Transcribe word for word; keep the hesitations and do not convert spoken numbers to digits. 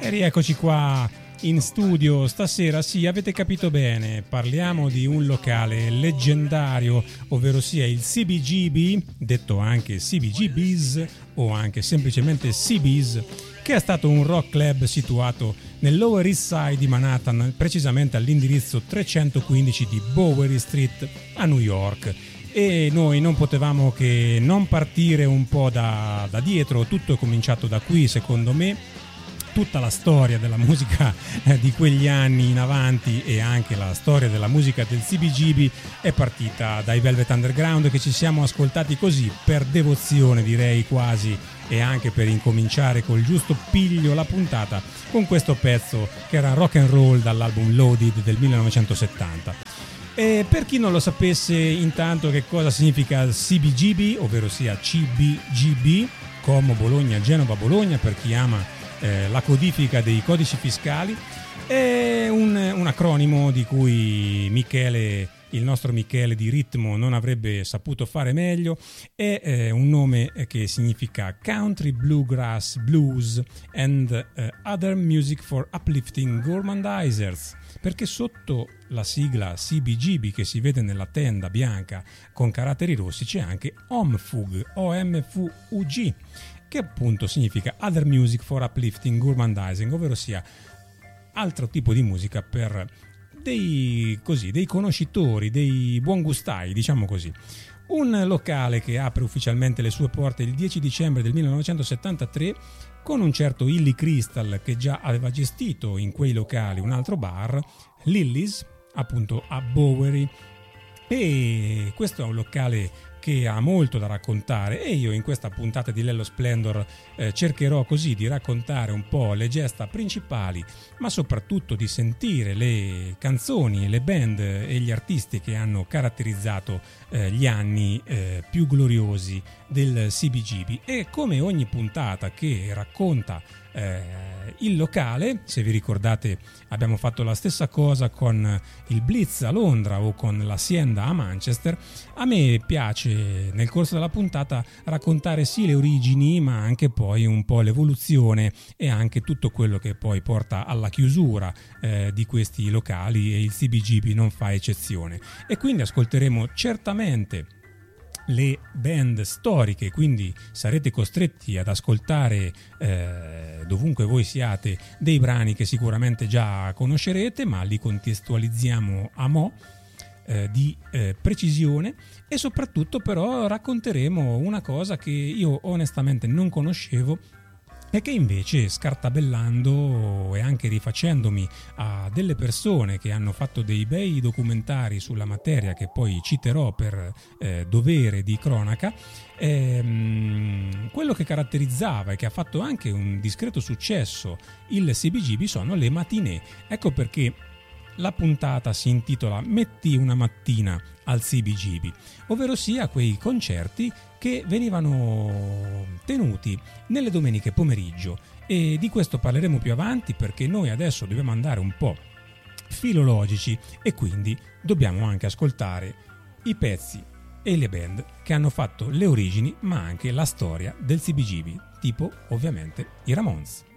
E rieccoci qua in studio stasera. Sì, avete capito bene, parliamo di un locale leggendario, ovvero sia il C B G B, detto anche C B G B's o anche semplicemente C B's, che è stato un rock club situato nel Lower East Side di Manhattan, precisamente all'indirizzo trecentoquindici di Bowery Street a New York. E noi non potevamo che non partire un po' da, da dietro. Tutto è cominciato da qui, secondo me. Tutta la storia della musica eh, di quegli anni in avanti e anche la storia della musica del C B G B è partita dai Velvet Underground, che ci siamo ascoltati così per devozione, direi quasi, e anche per incominciare col giusto piglio la puntata con questo pezzo che era rock and roll dall'album Loaded del millenovecentosettanta. E per chi non lo sapesse, intanto, che cosa significa C B G B, ovvero sia C B G B, Como Bologna Genova Bologna, per chi ama Eh, la codifica dei codici fiscali, è un, un acronimo di cui Michele, il nostro Michele di ritmo, non avrebbe saputo fare meglio. È eh, un nome che significa Country Bluegrass Blues and eh, Other Music for Uplifting Gormandizers, perché sotto la sigla C B G B che si vede nella tenda bianca con caratteri rossi c'è anche O M F U G, O M F U G, che appunto significa Other Music for Uplifting Gourmandizing, ovvero sia altro tipo di musica per dei, così, dei conoscitori, dei buongustai, diciamo così. Un locale che apre ufficialmente le sue porte il dieci dicembre del millenovecentosettantatré con un certo Illy Crystal, che già aveva gestito in quei locali un altro bar, Lily's, appunto a Bowery. E questo è un locale che ha molto da raccontare, e io in questa puntata di Lello Splendor eh, cercherò così di raccontare un po' le gesta principali, ma soprattutto di sentire le canzoni, le band e gli artisti che hanno caratterizzato eh, gli anni eh, più gloriosi del C B G B. E come ogni puntata che racconta eh, il locale, se vi ricordate abbiamo fatto la stessa cosa con il Blitz a Londra o con l'Hacienda a Manchester, a me piace nel corso della puntata raccontare sì le origini, ma anche poi un po' l'evoluzione e anche tutto quello che poi porta alla chiusura eh, di questi locali, e il C B G B non fa eccezione. E quindi ascolteremo certamente le band storiche, quindi sarete costretti ad ascoltare eh, dovunque voi siate dei brani che sicuramente già conoscerete, ma li contestualizziamo a mo' eh, di eh, precisione, e soprattutto però racconteremo una cosa che io onestamente non conoscevo e che invece, scartabellando e anche rifacendomi a delle persone che hanno fatto dei bei documentari sulla materia, che poi citerò per eh, dovere di cronaca, ehm, quello che caratterizzava e che ha fatto anche un discreto successo il C B G B sono le matinée. Ecco perché la puntata si intitola Metti una mattina al C B G B, ovvero sia quei concerti che venivano tenuti nelle domeniche pomeriggio, e di questo parleremo più avanti, perché noi adesso dobbiamo andare un po' filologici e quindi dobbiamo anche ascoltare i pezzi e le band che hanno fatto le origini ma anche la storia del C B G B, tipo ovviamente i Ramones.